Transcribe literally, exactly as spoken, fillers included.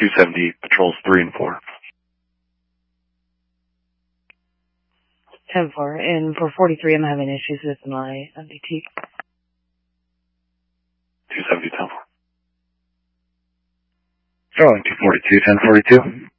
two seventy, patrols three and four. ten four, and for forty-three, I'm having issues with my M D T. two seventy, ten four. Sterling two forty-two, ten forty-two.